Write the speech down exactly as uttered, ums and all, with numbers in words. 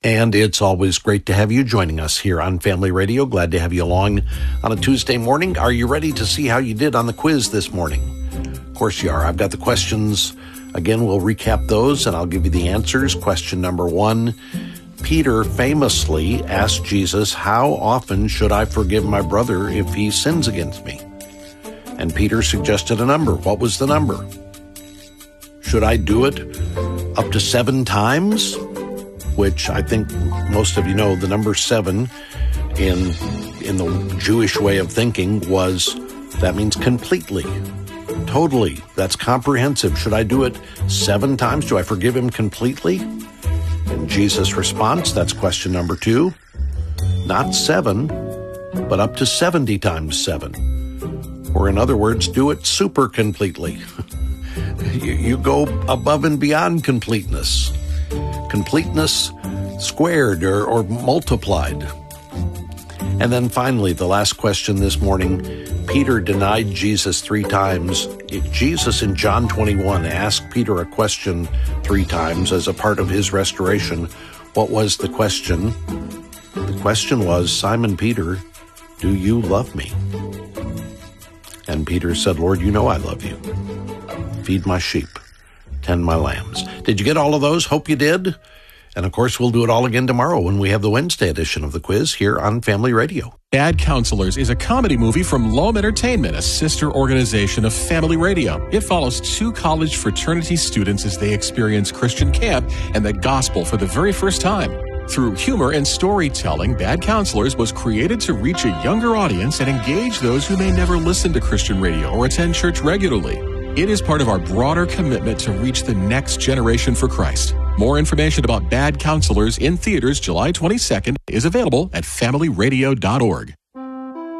And it's always great to have you joining us here on Family Radio. Glad to have you along on a Tuesday morning. Are you ready to see how you did on the quiz this morning? Of course you are. I've got the questions. Again, we'll recap those and I'll give you the answers. Question number one, Peter famously asked Jesus, how often should I forgive my brother if he sins against me? And Peter suggested a number. What was the number? Should I do it up to seven times? Which I think most of you know, the number seven in in the Jewish way of thinking was, that means completely, totally, that's comprehensive. Should I do it seven times? Do I forgive him completely? And Jesus' response, that's question number two, not seven, but up to seventy times seven. Or in other words, do it super completely. you, you go above and beyond completeness. Completeness squared or, or multiplied. And then finally, the last question this morning, Peter denied Jesus three times. If Jesus in John twenty-one asked Peter a question three times as a part of his restoration, what was the question? The question was, Simon Peter, do you love me? And Peter said, Lord, you know I love you. Feed my sheep. Tend my lambs. Did you get all of those? Hope you did. And of course, we'll do it all again tomorrow when we have the Wednesday edition of the quiz here on Family Radio. Bad Counselors is a comedy movie from Loam Entertainment, a sister organization of Family Radio. It follows two college fraternity students as they experience Christian camp and the gospel for the very first time. Through humor and storytelling, Bad Counselors was created to reach a younger audience and engage those who may never listen to Christian radio or attend church regularly. It is part of our broader commitment to reach the next generation for Christ. More information about Bad Counselors in theaters July twenty-second is available at family radio dot org.